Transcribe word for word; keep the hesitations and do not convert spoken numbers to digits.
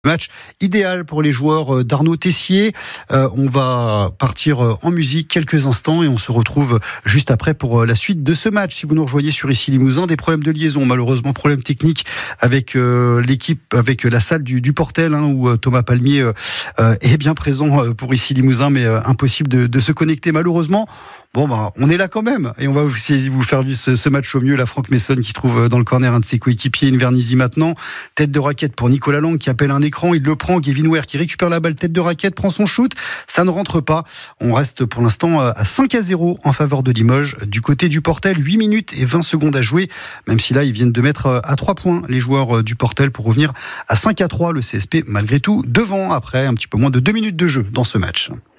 Match idéal pour les joueurs d'Arnaud Tessier. Euh, on va partir en musique quelques instants et on se retrouve juste après pour la suite de ce match. Si vous nous rejoignez sur Issy Limousin, des problèmes de liaison, malheureusement problème technique avec euh, l'équipe, avec la salle du, du Portel, hein, où Thomas Palmier euh, est bien présent pour Issy Limousin, mais euh, impossible de, de se connecter malheureusement. Bon bah on est là quand même et on va essayer de vous faire vivre ce, ce match au mieux. La Franck Messon qui trouve dans le corner un de ses coéquipiers, Invernizzi maintenant. Tête de raquette pour Nicolas Lang qui appelle un écran, il le prend. Kevin Ware qui récupère la balle, tête de raquette, prend son shoot. Ça ne rentre pas. On reste pour l'instant à cinq à zéro en faveur de Limoges. Du côté du Portel, huit minutes et vingt secondes à jouer. Même si là ils viennent de mettre à trois points les joueurs du Portel pour revenir à cinq à trois. Le C S P malgré tout devant après un petit peu moins de deux minutes de jeu dans ce match.